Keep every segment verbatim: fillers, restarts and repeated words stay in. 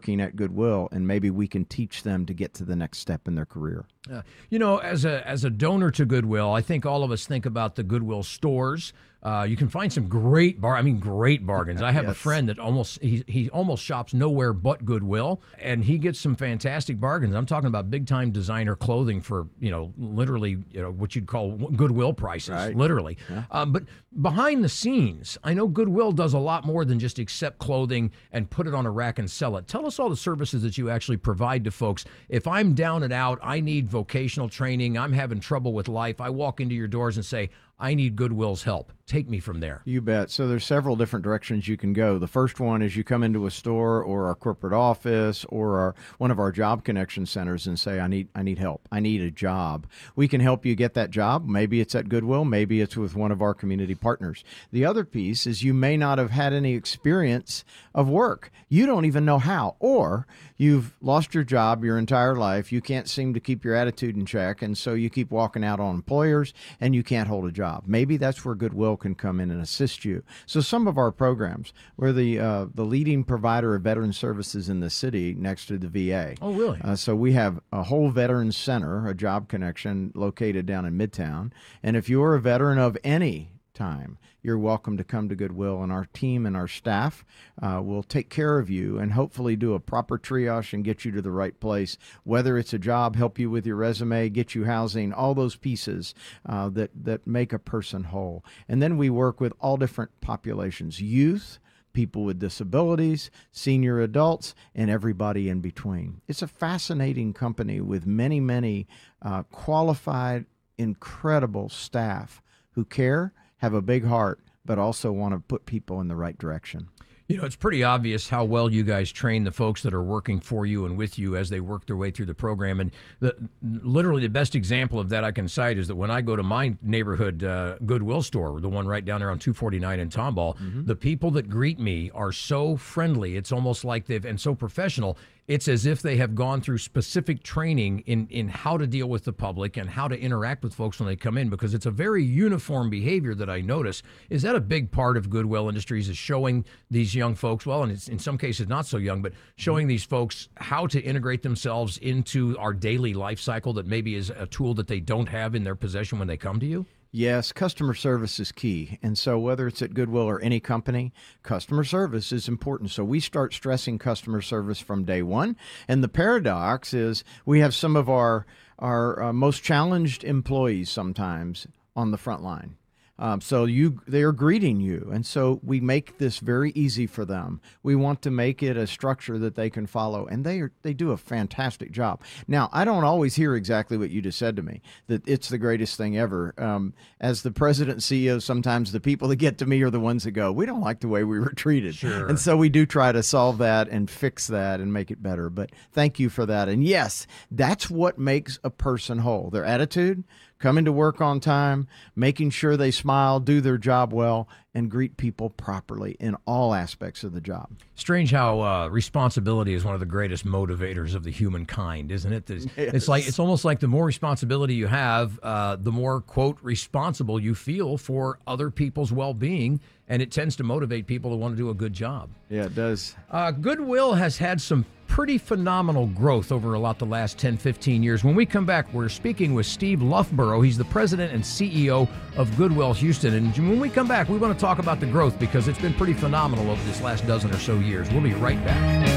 working at Goodwill, and maybe we can teach them to get to the next step in their career. Uh, you know, as a as a donor to Goodwill, I think all of us think about the Goodwill stores. Uh, you can find some great bar, I mean, great bargains. I have yes. a friend that almost he he almost shops nowhere but Goodwill, and he gets some fantastic bargains. I'm talking about big time designer clothing for you know literally you know what you'd call Goodwill prices, right. literally. Yeah. Um, but behind the scenes, I know Goodwill does a lot more than just accept clothing and put it on a rack and sell it. Tell us all the services that you actually provide to folks. If I'm down and out, I need vocational training, I'm having trouble with life, I walk into your doors and say, I need Goodwill's help. Take me from there. You bet. So there's several different directions you can go. The first one is you come into a store or our corporate office or our, one of our job connection centers and say, I need I need help. I need a job. We can help you get that job. Maybe it's at Goodwill. Maybe it's with one of our community partners. The other piece is you may not have had any experience of work. You don't even know how. Or you've lost your job your entire life. You can't seem to keep your attitude in check. And so you keep walking out on employers and you can't hold a job. Maybe that's where Goodwill can come in and assist you. So some of our programs, we're the uh, the leading provider of veteran services in the city next to the V A. Oh, really? Uh, so we have a whole veteran center, a job connection located down in Midtown. And if you're a veteran of any time, you're welcome to come to Goodwill, and our team and our staff uh, will take care of you and hopefully do a proper triage and get you to the right place, whether it's a job, help you with your resume, get you housing, all those pieces uh, that, that make a person whole. And then we work with all different populations, youth, people with disabilities, senior adults, and everybody in between. It's a fascinating company with many, many uh, qualified, incredible staff who care, have a big heart, but also want to put people in the right direction. You know, it's pretty obvious how well you guys train the folks that are working for you and with you as they work their way through the program. And the, literally the best example of that I can cite is that when I go to my neighborhood uh, Goodwill store, the one right down there on two forty-nine in Tomball, mm-hmm. the people that greet me are so friendly. It's almost like they've, and so professional. It's as if they have gone through specific training in, in how to deal with the public and how to interact with folks when they come in, because it's a very uniform behavior that I notice. Is that a big part of Goodwill Industries, is showing these young folks, well, and it's in some cases not so young, but showing these folks how to integrate themselves into our daily life cycle that maybe is a tool that they don't have in their possession when they come to you? Yes, customer service is key. And so whether it's at Goodwill or any company, customer service is important. So we start stressing customer service from day one. And the paradox is we have some of our, our uh, most challenged employees sometimes on the front line. Um, so you, they are greeting you. And so we make this very easy for them. We want to make it a structure that they can follow. And they are, they do a fantastic job. Now, I don't always hear exactly what you just said to me, that it's the greatest thing ever. Um, as the president and C E O, sometimes the people that get to me are the ones that go, we don't like the way we were treated. Sure. And so we do try to solve that and fix that and make it better. But thank you for that. And yes, that's what makes a person whole. Their attitude, coming to work on time, making sure they smile, do their job well, and greet people properly in all aspects of the job. Strange how uh, responsibility is one of the greatest motivators of the humankind, isn't it? It's, yes. it's like it's almost like the more responsibility you have, uh, the more, quote, responsible you feel for other people's well-being, and it tends to motivate people to want to do a good job. Yeah, it does. Uh, Goodwill has had some pretty phenomenal growth over a lot the last ten, fifteen years. When we come back, we're speaking with Steve Loughborough. He's the president and C E O of Goodwill Houston. And when we come back, we want to talk about the growth because it's been pretty phenomenal over this last dozen or so years. We'll be right back.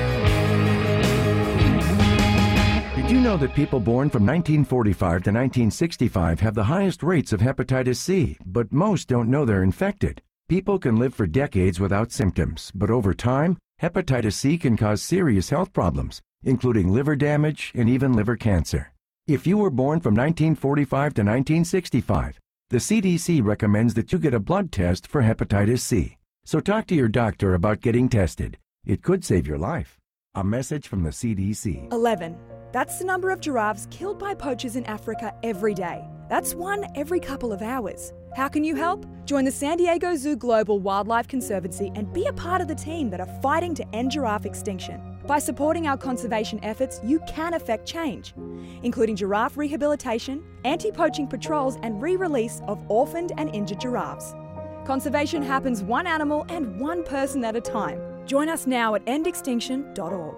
Did you know that people born from nineteen forty-five to nineteen sixty-five have the highest rates of hepatitis C, but most don't know they're infected? People can live for decades without symptoms, but over time, hepatitis C can cause serious health problems, including liver damage and even liver cancer. If you were born from nineteen forty-five to nineteen sixty-five, the C D C recommends that you get a blood test for hepatitis C. So talk to your doctor about getting tested. It could save your life. A message from the C D C. eleven. That's the number of giraffes killed by poachers in Africa every day. That's one every couple of hours. How can you help? Join the San Diego Zoo Global Wildlife Conservancy and be a part of the team that are fighting to end giraffe extinction. By supporting our conservation efforts, you can affect change, including giraffe rehabilitation, anti-poaching patrols, and re-release of orphaned and injured giraffes. Conservation happens one animal and one person at a time. Join us now at end extinction dot org.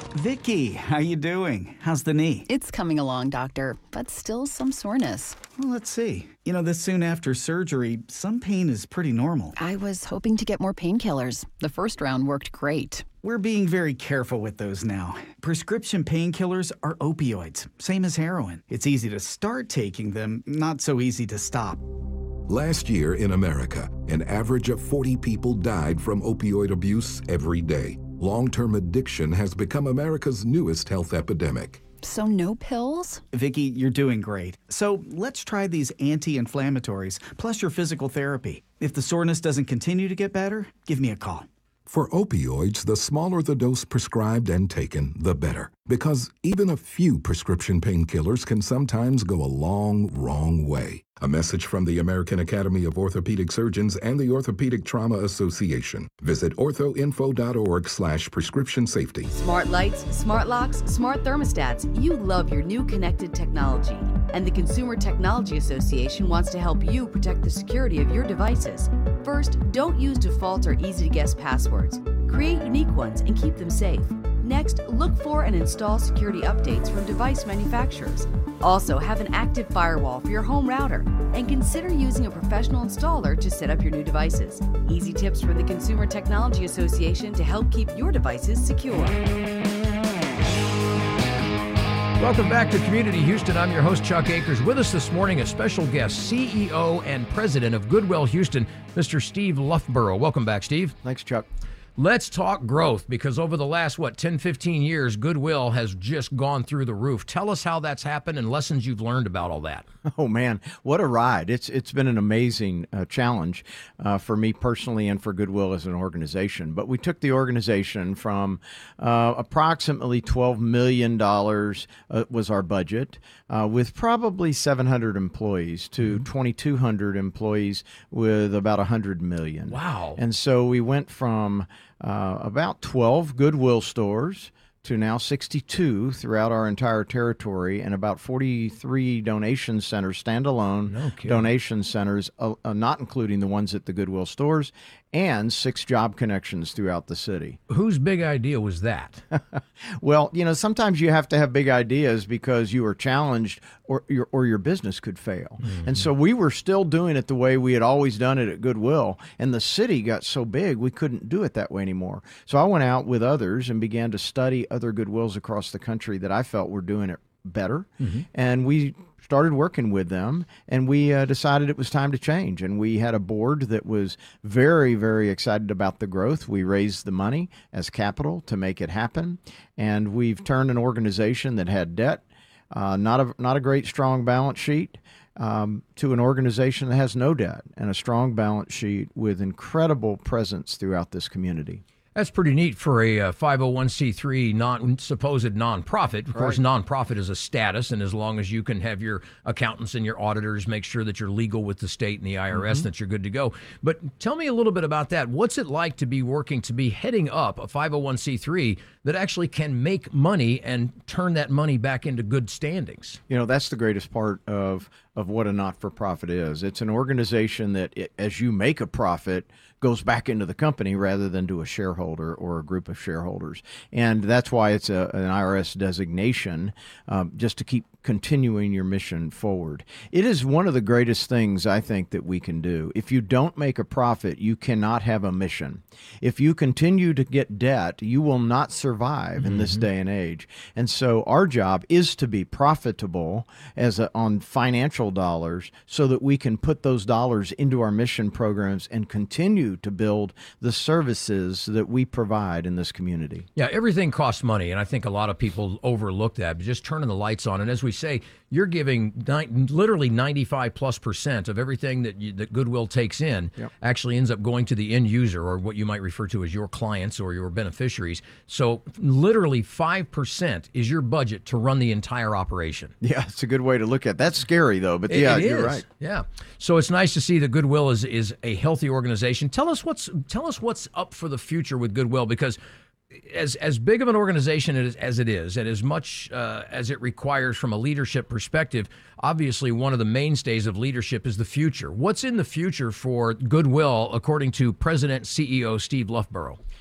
Vicky, how you doing? How's the knee? It's coming along, doctor, but still some soreness. Well, let's see. You know, this soon after surgery, some pain is pretty normal. I was hoping to get more painkillers. The first round worked great. We're being very careful with those now. Prescription painkillers are opioids, same as heroin. It's easy to start taking them, not so easy to stop. Last year in America, an average of forty people died from opioid abuse every day. Long-term addiction has become America's newest health epidemic. So no pills? Vicky, you're doing great. So let's try these anti-inflammatories, plus your physical therapy. If the soreness doesn't continue to get better, give me a call. For opioids, the smaller the dose prescribed and taken, the better. Because even a few prescription painkillers can sometimes go a long, wrong way. A message from the American Academy of Orthopedic Surgeons and the Orthopedic Trauma Association. Visit orthoinfo.org slash prescription safety. Smart lights, smart locks, smart thermostats. You love your new connected technology. And the Consumer Technology Association wants to help you protect the security of your devices. First, don't use default or easy-to-guess passwords. Create unique ones and keep them safe. Next, look for and install security updates from device manufacturers. Also, have an active firewall for your home router and consider using a professional installer to set up your new devices. Easy tips from the Consumer Technology Association to help keep your devices secure. Welcome back to Community Houston. I'm your host, Chuck Akers. With us this morning, a special guest, C E O and President of Goodwill Houston, Mister Steve Loughborough. Welcome back, Steve. Thanks, Chuck. Let's talk growth, because over the last, what, ten, fifteen years, Goodwill has just gone through the roof. Tell us how that's happened and lessons you've learned about all that. Oh, man, what a ride. It's It's been an amazing uh, challenge uh, for me personally and for Goodwill as an organization. But we took the organization from uh, approximately twelve million dollars uh, was our budget, uh, with probably seven hundred employees to mm-hmm. twenty-two hundred employees with about one hundred million. Wow. And so we went from Uh, about twelve Goodwill stores to now sixty-two throughout our entire territory, and about forty-three donation centers, standalone no kidding. donation centers, uh, uh, not including the ones at the Goodwill stores, and six job connections throughout the city. Whose big idea was that? Well, you know, sometimes you have to have big ideas because you are challenged or your, or your business could fail. Mm-hmm. And so we were still doing it the way we had always done it at Goodwill, and the city got so big we couldn't do it that way anymore. So I went out with others and began to study other Goodwills across the country that I felt were doing it better. Mm-hmm. And we started working with them, and we uh, decided it was time to change. And we had a board that was very, very excited about the growth. We raised the money as capital to make it happen, and we've turned an organization that had debt, uh, not a not a great strong balance sheet, um, to an organization that has no debt and a strong balance sheet with incredible presence throughout this community. That's pretty neat for a uh, five oh one c three non supposed nonprofit. Of course, nonprofit is a status, and as long as you can have your accountants and your auditors make sure that you're legal with the state and the I R S, mm-hmm. that you're good to go. But tell me a little bit about that. What's it like to be working, to be heading up a five oh one c three that actually can make money and turn that money back into good standings? You know, that's the greatest part of of what a not-for-profit is. It's an organization that, it, as you make a profit, goes back into the company rather than to a shareholder or a group of shareholders. And that's why it's a, an I R S designation, um, just to keep continuing your mission forward. It is one of the greatest things I think that we can do. If you don't make a profit, you cannot have a mission. If you continue to get debt, you will not survive in mm-hmm. this day and age. And so our job is to be profitable as a, on financial dollars, so that we can put those dollars into our mission programs and continue to build the services that we provide in this community. Yeah, everything costs money, and I think a lot of people overlook that. But just turning the lights on, and as we say, you're giving ni- literally ninety-five plus percent of everything that you, that Goodwill takes in yep. actually ends up going to the end user, or what you might refer to as your clients or your beneficiaries. So literally five percent is your budget to run the entire operation. Yeah, it's a good way to look at it. That's scary, though, but it, yeah, it you're is. right. Yeah. So it's nice to see that Goodwill is is a healthy organization. Tell us what's tell us what's up for the future with Goodwill, because As as big of an organization as, as it is, and as much uh, as it requires from a leadership perspective, obviously one of the mainstays of leadership is the future. What's in the future for Goodwill, according to President C E O Steve Loughborough?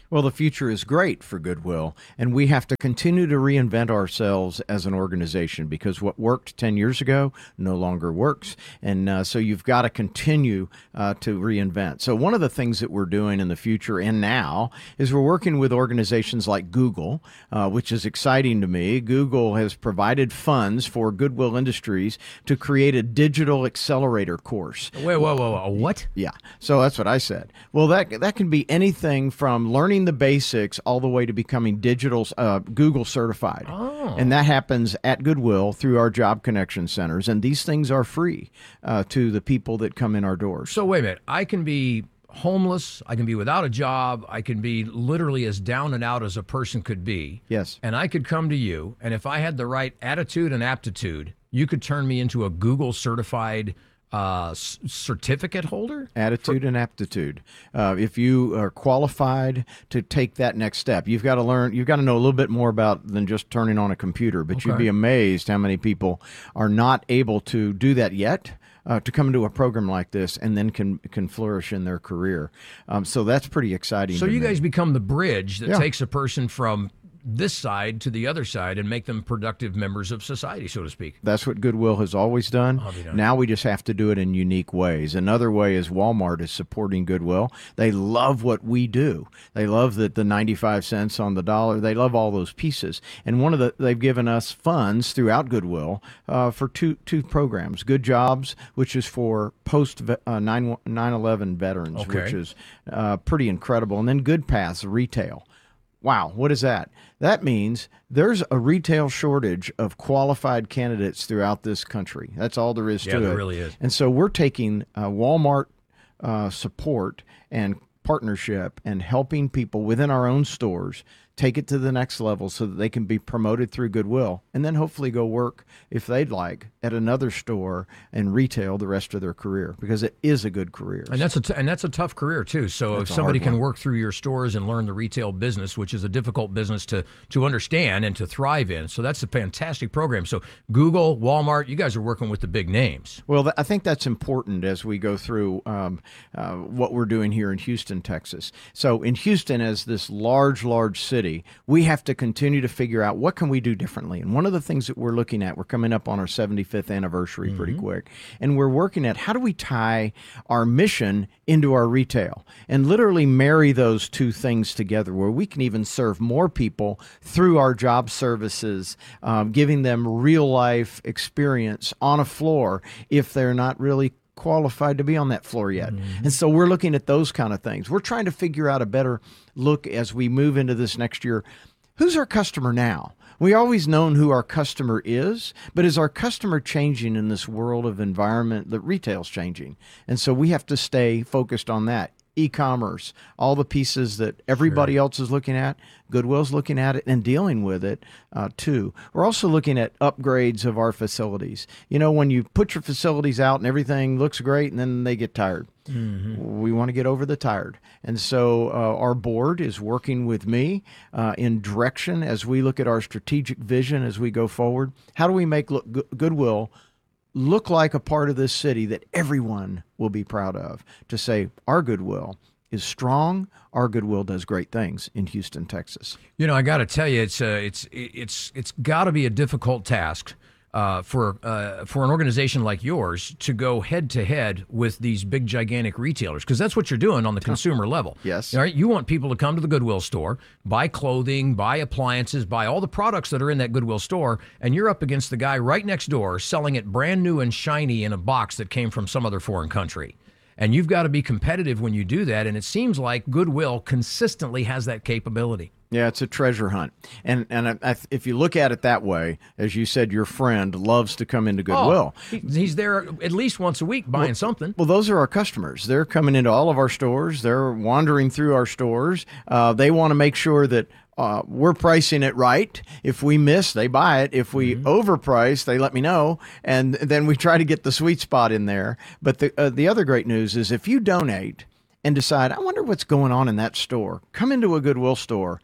Well, the future is great for Goodwill, and we have to continue to reinvent ourselves as an organization because what worked ten years ago no longer works. And uh, so you've got to continue uh, to reinvent. So one of the things that we're doing in the future and now is we're working with organizations like Google, uh, which is exciting to me. Google has provided funds for Goodwill Industries to create a digital accelerator course. Wait, whoa, whoa, whoa, what? Yeah, so that's what I said. Well, that that can be anything from learning the basics all the way to becoming digital uh, Google certified. Oh. And that happens at Goodwill through our Job Connection Centers. And these things are free uh, to the people that come in our doors. So wait a minute. I can be homeless. I can be without a job. I can be literally as down and out as a person could be. Yes. And I could come to you. And if I had the right attitude and aptitude, you could turn me into a Google certified Uh, c- certificate holder? Attitude and aptitude. Uh, if you are qualified to take that next step, you've got to learn, you've got to know a little bit more about than just turning on a computer. But Okay. you'd be amazed how many people are not able to do that yet. Uh, to come into a program like this and then can can flourish in their career. Um, so that's pretty exciting. So to you me. guys become the bridge that Yeah. takes a person from this side to the other side and make them productive members of society, so to speak. That's what Goodwill has always done. I'll be done. Now we just have to do it in unique ways. Another way is Walmart is supporting Goodwill. They love what we do. They love that the ninety-five cents on the dollar. They love all those pieces. And one of the they've given us funds throughout Goodwill uh, for two two programs. Good Jobs, which is for post uh, nine eleven veterans, Okay. which is uh, pretty incredible. And then Good Paths Retail. Wow, what is that? That means there's a retail shortage of qualified candidates throughout this country. That's all there is Yeah, to it. there really is. And so we're taking uh, Walmart uh, support and partnership and helping people within our own stores take it to the next level so that they can be promoted through Goodwill and then hopefully go work, if they'd like, at another store and retail the rest of their career because it is a good career. And that's a t- and that's a tough career too. So That's if a somebody hard can one. work through your stores and learn the retail business, which is a difficult business to to understand and to thrive in, so that's a fantastic program. So Google, Walmart, you guys are working with the big names. Well, th- I think that's important as we go through um, uh, what we're doing here in Houston, Texas. So in Houston, as this large, large city, we have to continue to figure out what can we do differently. And one of the things that we're looking at, we're coming up on our seventy-fifth anniversary pretty quick, and we're working at how do we tie our mission into our retail and literally marry those two things together where we can even serve more people through our job services, um, giving them real life experience on a floor if they're not really qualified to be on that floor yet. And so we're looking at those kind of things. We're trying to figure out a better look as we move into this next year. Who's our customer now? We always known who our customer is, but is our customer changing in this world of environment that retail's changing? And so we have to stay focused on that. E-commerce, all the pieces that everybody Sure. else is looking at, Goodwill's looking at it and dealing with it uh, too. We're also looking at upgrades of our facilities. You know, when you put your facilities out and everything looks great and then they get tired. Mm-hmm. We want to get over the tired. And so uh, our board is working with me uh, in direction as we look at our strategic vision as we go forward. How do we make look, Goodwill look like a part of this city that everyone will be proud of, to say our Goodwill is strong, our Goodwill does great things in Houston, Texas. You know, I got to tell you, it's uh, it's it's it's got to be a difficult task uh, for uh, for an organization like yours to go head to head with these big, gigantic retailers, because that's what you're doing on the consumer level. Yes. All right. You want people to come to the Goodwill store, buy clothing, buy appliances, buy all the products that are in that Goodwill store, and you're up against the guy right next door selling it brand new and shiny in a box that came from some other foreign country. And you've got to be competitive when you do that. And it seems like Goodwill consistently has that capability. Yeah, it's a treasure hunt. And and I, I, if you look at it that way, as you said, your friend loves to come into Goodwill. Oh, he, he's there at least once a week buying well, something. Well, those are our customers. They're coming into all of our stores. They're wandering through our stores. Uh, they want to make sure that Uh, we're pricing it right. If we miss, they buy it. If we mm-hmm. overprice, they let me know, and then we try to get the sweet spot in there. But the uh, the other great news is if you donate and decide, I wonder what's going on in that store, come into a Goodwill store.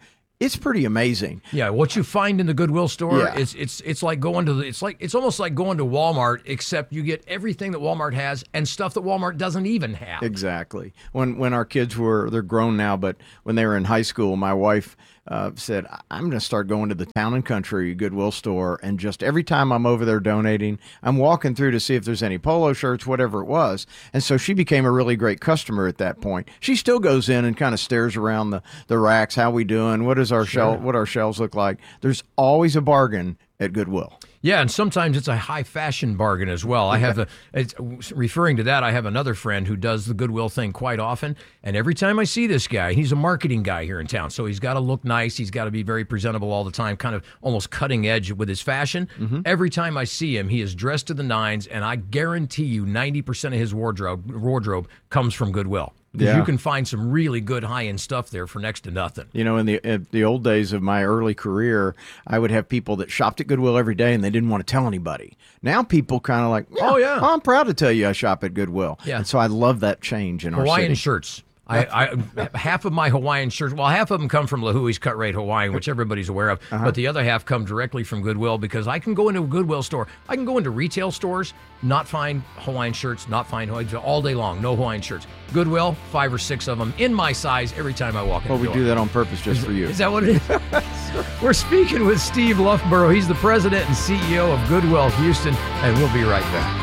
It's pretty amazing. Yeah, what you find in the Goodwill store, Yeah. it's it's it's like going to the, it's like it's almost like going to Walmart, except you get everything that Walmart has and stuff that Walmart doesn't even have. Exactly. When when our kids were, they're grown now, but when they were in high school, my wife uh, said, I'm going to start going to the Town and Country Goodwill store, and just every time I'm over there donating, I'm walking through to see if there's any polo shirts, whatever it was. And so she became a really great customer at that point. She still goes in and kind of stares around the, the racks. How we doing? What is our shelf? What our shelves look like? There's always a bargain at Goodwill. Yeah, and sometimes it's a high fashion bargain as well. I have a, it's, referring to that, I have another friend who does the Goodwill thing quite often, and every time I see this guy, he's a marketing guy here in town, so he's got to look nice, he's got to be very presentable all the time, kind of almost cutting edge with his fashion. Mm-hmm. Every time I see him, he is dressed to the nines, and I guarantee you ninety percent of his wardrobe wardrobe comes from Goodwill. Because Yeah. you can find some really good high-end stuff there for next to nothing. You know, in the in the old days of my early career, I would have people that shopped at Goodwill every day and they didn't want to tell anybody. Now people kind of like, Oh, yeah. I'm proud to tell you I shop at Goodwill. Yeah. And so I love that change in our Hawaiian city. shirts. I, I half of my Hawaiian shirts, well, half of them come from Lahui's Cut Rate Hawaiian, which everybody's aware of, Uh-huh. but the other half come directly from Goodwill because I can go into a Goodwill store, I can go into retail stores, not find Hawaiian shirts, not find Hawaiian all day long, no Hawaiian shirts. Goodwill, five or six of them in my size every time I walk in Well, the we door. do that on purpose just for you. Is that what it is? We're speaking with Steve Loughborough. He's the president and C E O of Goodwill Houston, and we'll be right back.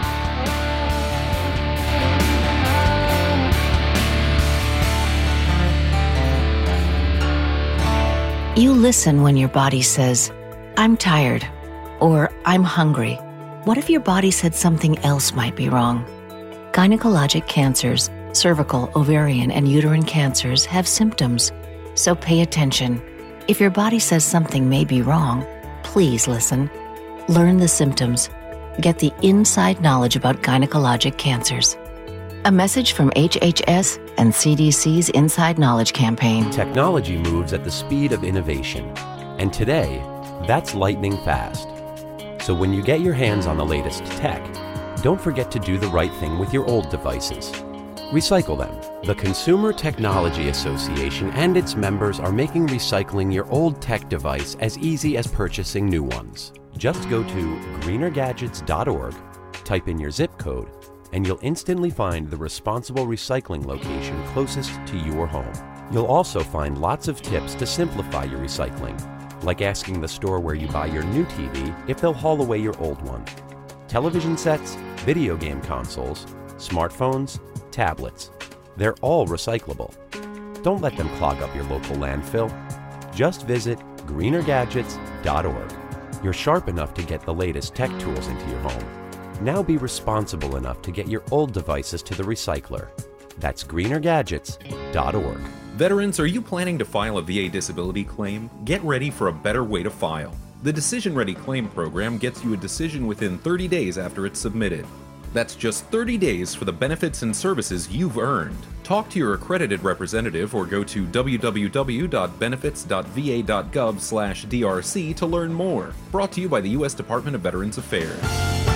You listen when your body says, I'm tired, or I'm hungry. What if your body said something else might be wrong? Gynecologic cancers, cervical, ovarian, and uterine cancers have symptoms, so pay attention. If your body says something may be wrong, please listen. Learn the symptoms. Get the inside knowledge about gynecologic cancers. A message from H H S and C D C's Inside Knowledge campaign. Technology moves at the speed of innovation, and today, that's lightning fast. So when you get your hands on the latest tech, don't forget to do the right thing with your old devices. Recycle them. The Consumer Technology Association and its members are making recycling your old tech device as easy as purchasing new ones. Just go to greener gadgets dot org, type in your zip code, and you'll instantly find the responsible recycling location closest to your home. You'll also find lots of tips to simplify your recycling, like asking the store where you buy your new T V if they'll haul away your old one. Television sets, video game consoles, smartphones, tablets, they're all recyclable. Don't let them clog up your local landfill. Just visit greener gadgets dot org. You're sharp enough to get the latest tech tools into your home. Now be responsible enough to get your old devices to the recycler. That's greener gadgets dot org. Veterans, are you planning to file a V A disability claim? Get ready for a better way to file. The Decision Ready Claim Program gets you a decision within thirty days after it's submitted. That's just thirty days for the benefits and services you've earned. Talk to your accredited representative or go to w w w dot benefits dot v a dot gov slash d r c to learn more. Brought to you by the U S Department of Veterans Affairs.